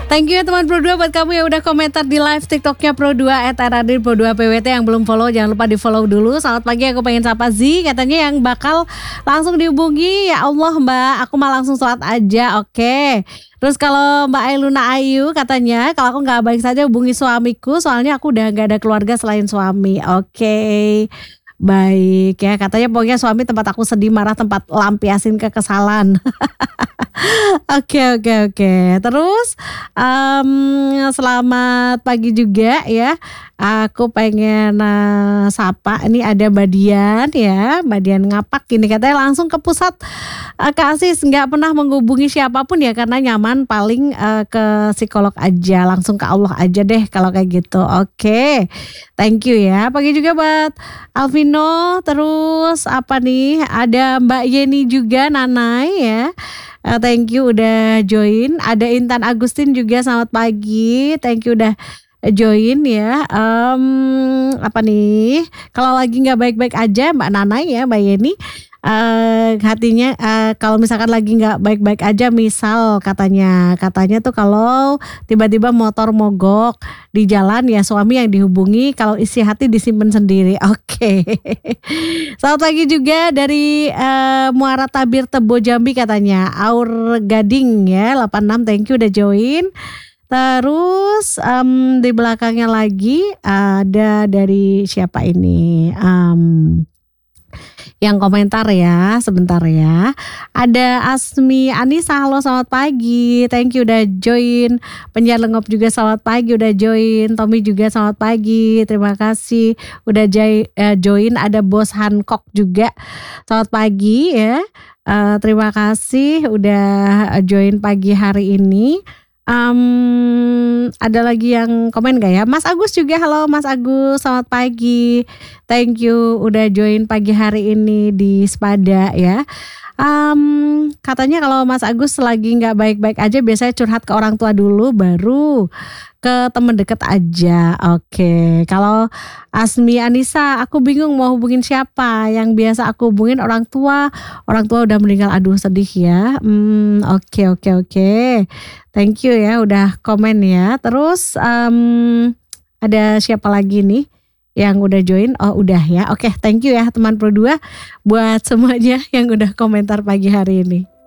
Thank you ya teman Pro2 buat kamu yang udah komentar di live TikToknya Pro2 @radin Pro2 PWT. Yang belum follow jangan lupa di follow dulu. Selamat pagi, aku pengen sapa Z, katanya yang bakal langsung dihubungi. Ya Allah Mbak, aku mah langsung sholat aja. Oke. Terus kalau Mbak Ailuna Ayu katanya kalau aku gak baik saja hubungi suamiku, soalnya aku udah gak ada keluarga selain suami. Oke. Baik ya, katanya pokoknya suami tempat aku sedih, marah, tempat lampiasin kekesalan. Oke. Terus selamat pagi juga ya. Aku pengen sapa, ini ada Mbak Dian ya, Mbak Dian Ngapak ini katanya langsung ke pusat Kak Asis, nggak pernah menghubungi siapapun ya karena nyaman, paling ke psikolog aja, langsung ke Allah aja deh kalau kayak gitu. Oke, thank you ya. Pagi juga buat Alvino, terus apa nih, ada Mbak Yeni juga, Nanai ya. Thank you udah join. Ada Intan Agustin juga, selamat pagi. Thank you udah join ya. Apa nih? Kalau lagi nggak baik-baik aja, Mbak Nana ya, Mbak Yeni. Hatinya kalau misalkan lagi nggak baik-baik aja, misal katanya tuh kalau tiba-tiba motor mogok di jalan ya suami yang dihubungi, kalau isi hati disimpan sendiri. Oke. Selamat pagi juga dari Muara Tabir Tebo Jambi katanya Aur Gading ya 86, thank you udah join. Terus di belakangnya lagi ada dari siapa ini, yang komentar ya, sebentar ya. Ada Asmi Anissa, halo selamat pagi, thank you udah join. Penyiar Lengop juga selamat pagi udah join. Tommy juga selamat pagi, terima kasih udah join. Ada Bos Hancock juga selamat pagi ya. Terima kasih udah join pagi hari ini. Ada lagi yang komen gak ya? Mas Agus juga, halo Mas Agus, selamat pagi. Thank you udah join pagi hari ini di Spada ya. Katanya kalau Mas Agus lagi gak baik-baik aja biasanya curhat ke orang tua dulu baru ke temen deket aja. Oke. Kalau Asmi Anissa, aku bingung mau hubungin siapa. Yang biasa aku hubungin orang tua udah meninggal, aduh sedih ya. Oke. Thank you ya udah komen ya. Terus ada siapa lagi nih yang udah join? Oh udah ya. Oke, thank you ya teman Pro2 buat semuanya yang udah komentar pagi hari ini.